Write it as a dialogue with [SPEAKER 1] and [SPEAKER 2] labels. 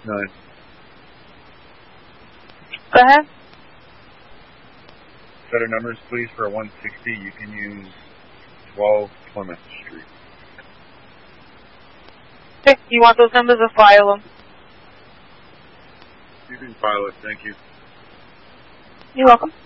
[SPEAKER 1] 9.
[SPEAKER 2] Go ahead.
[SPEAKER 1] Set of numbers, please, for a 160. You can use 12 Plymouth Street.
[SPEAKER 2] Okay, you want those numbers or file them?
[SPEAKER 1] You can file it, thank you.
[SPEAKER 2] You're welcome.